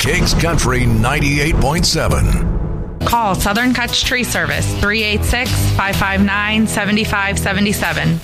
Kicks Country 98.7. Call Southern Kutch Tree Service, 386-559-7577.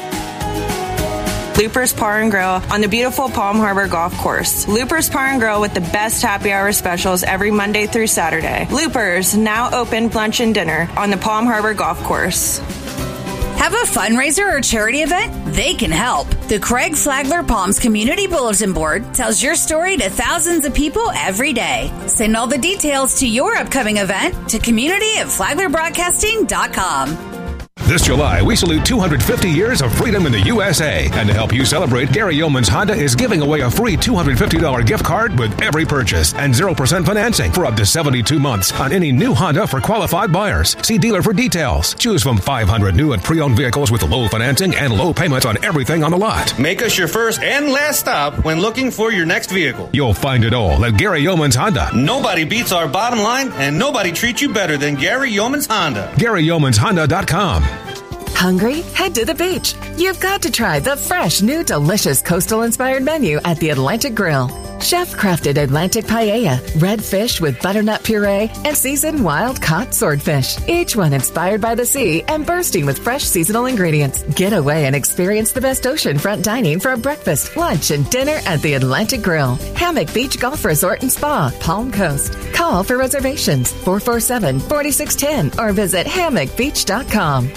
Loopers Bar and Grill on the beautiful Palm Harbor Golf Course. Loopers Bar and Grill with the best happy hour specials every Monday through Saturday. Loopers, now open lunch and dinner on the Palm Harbor Golf Course. Have a fundraiser or charity event? They can help. The Craig Flagler Palms Community Bulletin Board tells your story to thousands of people every day. Send all the details to your upcoming event to community@flaglerbroadcasting.com. This July, we salute 250 years of freedom in the USA. And to help you celebrate, Gary Yeomans Honda is giving away a free $250 gift card with every purchase and 0% financing for up to 72 months on any new Honda for qualified buyers. See dealer for details. Choose from 500 new and pre-owned vehicles with low financing and low payments on everything on the lot. Make us your first and last stop when looking for your next vehicle. You'll find it all at Gary Yeomans Honda. Nobody beats our bottom line, and nobody treats you better than Gary Yeomans Honda. GaryYeomansHonda.com. Hungry? Head to the beach. You've got to try the fresh, new, delicious coastal-inspired menu at the Atlantic Grill. Chef-crafted Atlantic paella, red fish with butternut puree, and seasoned wild-caught swordfish. Each one inspired by the sea and bursting with fresh seasonal ingredients. Get away and experience the best oceanfront dining for a breakfast, lunch, and dinner at the Atlantic Grill. Hammock Beach Golf Resort and Spa, Palm Coast. Call for reservations, 447-4610, or visit hammockbeach.com.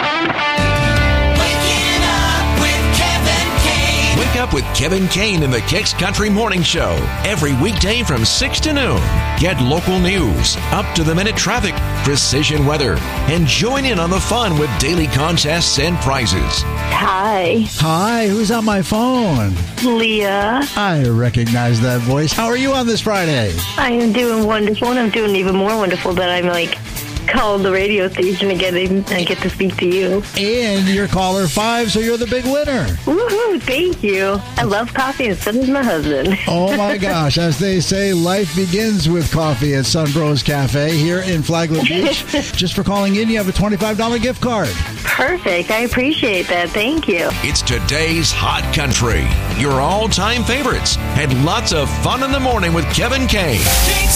Wake up with Kevin Kane in the Kicks Country Morning Show every weekday from 6 to noon. Get local news, up-to-the-minute traffic, precision weather, and join in on the fun with daily contests and prizes. Hi. Hi, who's on my phone? Leah. I recognize that voice. How are you on this Friday? I am doing wonderful, and I'm doing even more wonderful that I'm called the radio station again and get to speak to you. And you're caller 5, so you're the big winner. Woohoo, thank you. I love coffee, and so does my husband. Oh my gosh, as they say, life begins with coffee at Sunbros Cafe here in Flagler Beach. Just for calling in, you have a $25 gift card. Perfect, I appreciate that, thank you. It's today's Hot Country, your all-time favorites, and lots of fun in the morning with Kevin Kane.